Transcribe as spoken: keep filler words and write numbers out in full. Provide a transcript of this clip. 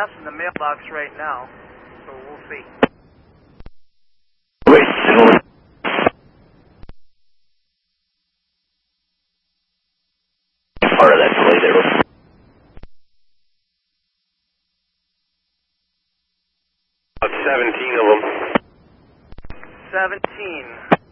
gas in the mailbox right now, so we'll see. Wait, part of that delay there. About seventeen of them. seventeen.